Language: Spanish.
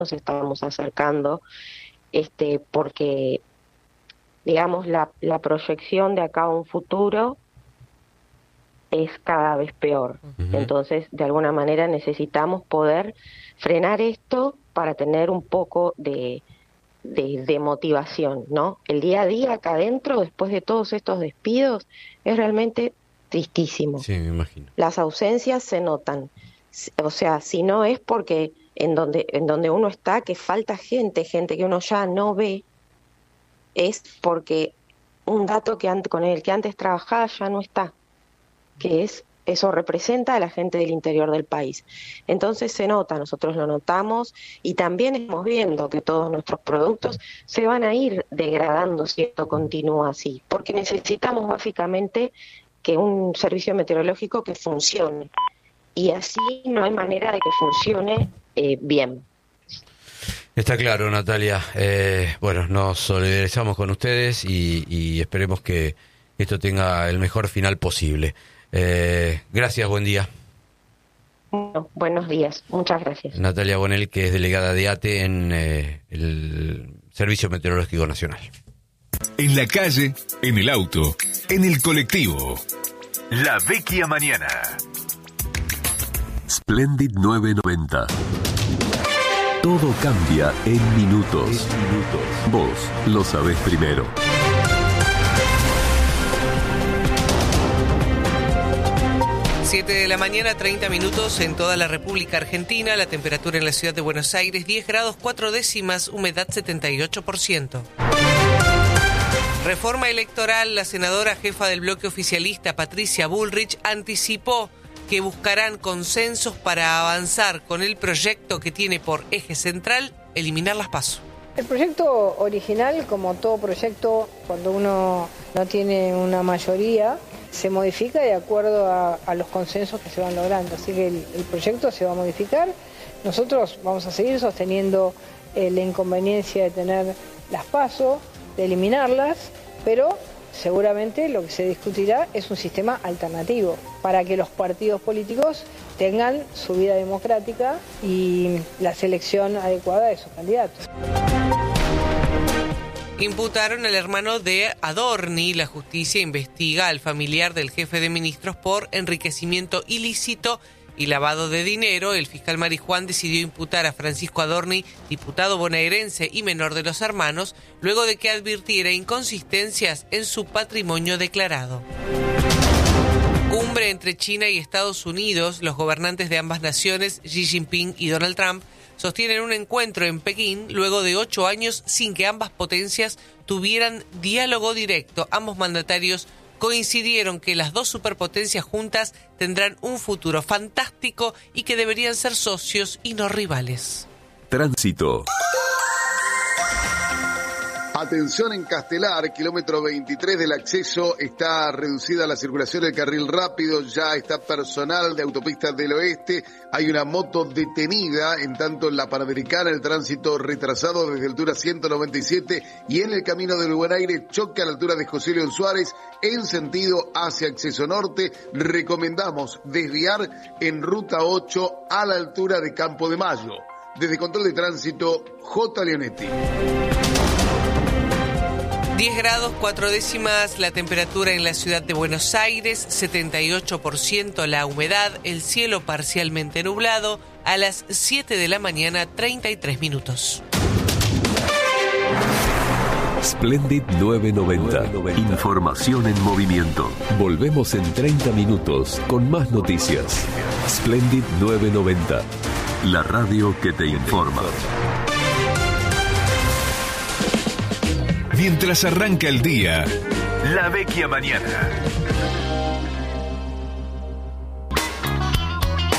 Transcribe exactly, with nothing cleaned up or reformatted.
nos estábamos acercando, este, porque, digamos, la, la proyección de acá a un futuro es cada vez peor. Uh-huh. Entonces, de alguna manera necesitamos poder frenar esto para tener un poco de, de, de motivación, ¿no? El día a día acá adentro, después de todos estos despidos, es realmente tristísimo. Sí, me imagino. Las ausencias se notan. O sea, si no es porque en donde, en donde uno está, que falta gente, gente que uno ya no ve, es porque un dato que antes, con el que antes trabajaba ya no está, que es, eso representa a la gente del interior del país. Entonces se nota, nosotros lo notamos, y también estamos viendo que todos nuestros productos se van a ir degradando si esto continúa así, porque necesitamos básicamente que un servicio meteorológico que funcione, y así no hay manera de que funcione eh, bien. Está claro, Natalia. Eh, bueno, nos solidarizamos con ustedes y, y esperemos que esto tenga el mejor final posible. Eh, gracias, buen día. Bueno, buenos días, muchas gracias. Natalia Bonelli, que es delegada de ATE en eh, el Servicio Meteorológico Nacional. En la calle, en el auto, en el colectivo. La Vecchia Mañana. Splendid nueve noventa. Todo cambia en minutos. minutos. Vos lo sabés primero. siete de la mañana, treinta minutos en toda la República Argentina. La temperatura en la ciudad de Buenos Aires, diez grados cuatro décimas, humedad setenta y ocho por ciento. Reforma electoral. La senadora jefa del bloque oficialista, Patricia Bullrich, anticipó que buscarán consensos para avanzar con el proyecto que tiene por eje central eliminar las PASO. El proyecto original, como todo proyecto, cuando uno no tiene una mayoría, se modifica de acuerdo a, a los consensos que se van logrando. Así que el, el proyecto se va a modificar. Nosotros vamos a seguir sosteniendo eh, la inconveniencia de tener las PASO, de eliminarlas, pero seguramente lo que se discutirá es un sistema alternativo para que los partidos políticos tengan su vida democrática y la selección adecuada de sus candidatos. Imputaron al hermano de Adorni. La justicia investiga al familiar del jefe de ministros por enriquecimiento ilícito y lavado de dinero. El fiscal Marijuán decidió imputar a Francisco Adorni, diputado bonaerense y menor de los hermanos, luego de que advirtiera inconsistencias en su patrimonio declarado. Cumbre entre China y Estados Unidos. Los gobernantes de ambas naciones, Xi Jinping y Donald Trump, sostienen un encuentro en Pekín luego de ocho años sin que ambas potencias tuvieran diálogo directo. Ambos mandatarios coincidieron que las dos superpotencias juntas tendrán un futuro fantástico y que deberían ser socios y no rivales. Tránsito. Atención en Castelar, kilómetro veintitrés del acceso, está reducida la circulación del carril rápido, ya está personal de Autopistas del Oeste, hay una moto detenida, en tanto en la Panamericana el tránsito retrasado desde altura ciento noventa y siete y en el camino del Buen Aire choque a la altura de José León Suárez en sentido hacia acceso norte. Recomendamos desviar en ruta ocho a la altura de Campo de Mayo. Desde Control de Tránsito, J. Leonetti. diez grados cuatro décimas la temperatura en la ciudad de Buenos Aires, setenta y ocho por ciento la humedad, el cielo parcialmente nublado, a las siete de la mañana, treinta y tres minutos. Splendid nueve noventa. Información en movimiento. Volvemos en treinta minutos con más noticias. Splendid nueve noventa. La radio que te informa. Mientras arranca el día, La Vecchia Mañana.